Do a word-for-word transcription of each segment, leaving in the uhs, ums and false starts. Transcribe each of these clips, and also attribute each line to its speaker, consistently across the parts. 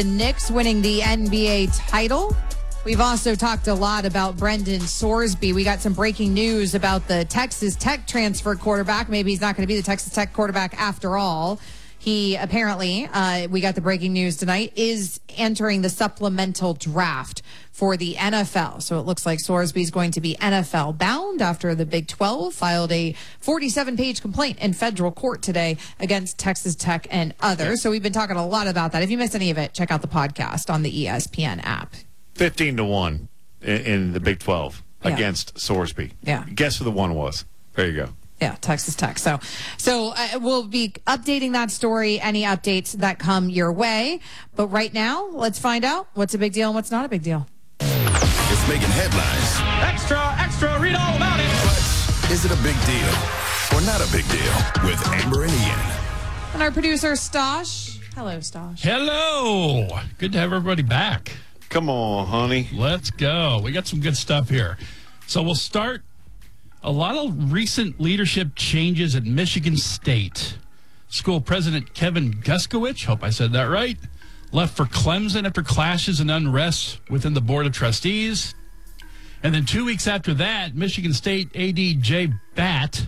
Speaker 1: The Knicks winning the N B A title. We've also talked a lot about Brendan Sorsby. We got some breaking news about the Texas Tech transfer quarterback. Maybe he's not going to be the Texas Tech quarterback after all. He apparently, uh, we got the breaking news tonight, is entering the supplemental draft for the N F L. So it looks like Sorsby is going to be N F L bound after the Big twelve filed a forty-seven page complaint in federal court today against Texas Tech and others. So we've been talking a lot about that. If you missed any of it, check out the podcast on the E S P N app.
Speaker 2: fifteen to one in, in the Big twelve
Speaker 1: Yeah.
Speaker 2: against Sorsby.
Speaker 1: Yeah.
Speaker 2: Guess who the one was? There you go.
Speaker 1: Yeah, Texas Tech. So, so uh, we'll be updating that story, any updates that come your way. But right now, let's find out what's a big deal and what's not a big deal.
Speaker 3: It's making headlines.
Speaker 4: Extra, extra, read all about it.
Speaker 3: But is it a big deal or not a big deal? With Amber and Ian.
Speaker 1: And our producer, Stosh. Hello, Stosh.
Speaker 4: Hello. Good to have everybody back.
Speaker 2: Come on, honey.
Speaker 4: Let's go. We got some good stuff here. So we'll start. A lot of recent leadership changes at Michigan State. School president Kevin Guskowicz, hope I said that right, left for Clemson after clashes and unrest within the Board of Trustees. And then two weeks after that, Michigan State A D Jay Batt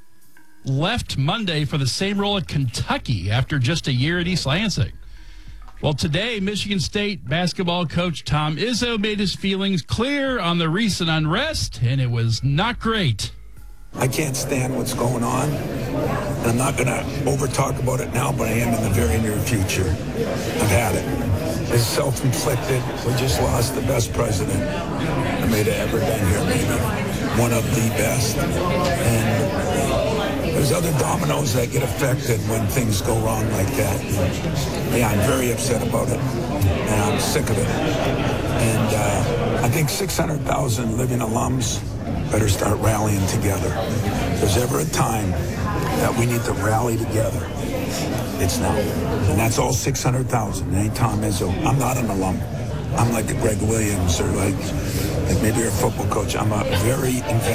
Speaker 4: left Monday for the same role at Kentucky after just a year at East Lansing. Well, today, Michigan State basketball coach Tom Izzo made his feelings clear on the recent unrest, and it was not great.
Speaker 5: I can't stand what's going on, and I'm not going to over-talk about it now, but I am in the very near future. I've had it. It's self-inflicted. We just lost the best president that may have ever been here, maybe. One of the best. And there's other dominoes that get affected when things go wrong like that. Yeah, I'm very upset about it, and I'm sick of it. And uh, I think six hundred thousand living alums better start rallying together. If there's ever a time that we need to rally together, it's now. And that's all six hundred thousand. It ain't Tom Izzo. I'm not an alum. I'm like a Greg Williams or like, like maybe you're a football coach. I'm a very invested